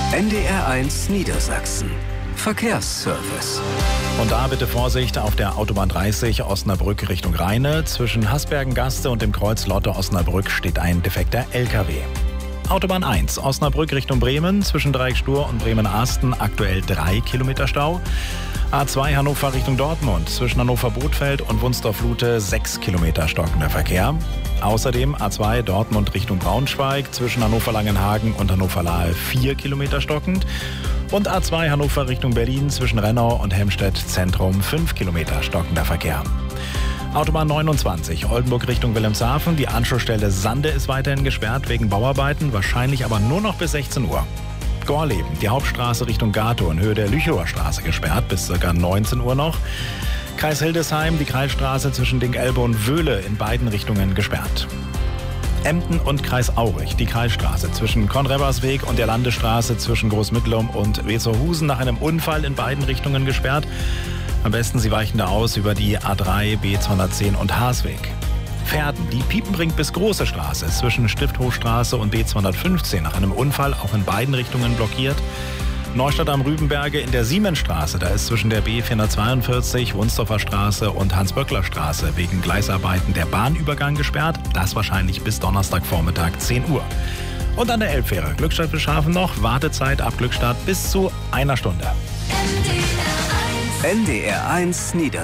NDR1 Niedersachsen. Verkehrsservice. Und da bitte Vorsicht auf der Autobahn 30 Osnabrück Richtung Rheine. Zwischen Hasbergen-Gaste und dem Kreuz Lotte-Osnabrück steht ein defekter LKW. Autobahn 1 Osnabrück Richtung Bremen. Zwischen Dreieck-Stur und Bremen-Asten aktuell 3 Kilometer Stau. A2 Hannover Richtung Dortmund. Zwischen Hannover-Bothfeld und Wunstorf-Lute 6 Kilometer stockender Verkehr. Außerdem A2 Dortmund Richtung Braunschweig. Zwischen Hannover-Langenhagen und Hannover-Lahe 4 Kilometer stockend. Und A2 Hannover Richtung Berlin zwischen Rennau und Helmstedt Zentrum 5 Kilometer stockender Verkehr. Autobahn 29 Oldenburg Richtung Wilhelmshaven. Die Anschlussstelle Sande ist weiterhin gesperrt wegen Bauarbeiten, wahrscheinlich aber nur noch bis 16 Uhr. Gorleben, die Hauptstraße Richtung Gatow in Höhe der Lüchower Straße gesperrt bis ca. 19 Uhr noch. Kreis Hildesheim, die Kreisstraße zwischen Ding-Elbe und Wöhle in beiden Richtungen gesperrt. Emden und Kreis Aurich, die Kreisstraße zwischen Konrebersweg und der Landesstraße zwischen Großmittlum und Weserhusen nach einem Unfall in beiden Richtungen gesperrt. Am besten Sie weichen da aus über die A3, B210 und Haasweg. Verden, die Piepenbrink bis Große Straße zwischen Stifthofstraße und B215 nach einem Unfall auch in beiden Richtungen blockiert. Neustadt am Rübenberge in der Siemensstraße, da ist zwischen der B442, Wunsdorfer Straße und Hans-Böckler-Straße wegen Gleisarbeiten der Bahnübergang gesperrt. Das wahrscheinlich bis Donnerstagvormittag 10 Uhr. Und an der Elbfähre Glückstadt-Wilshaven noch, Wartezeit ab Glückstadt bis zu 1 Stunde. NDR1 Niedersachsen.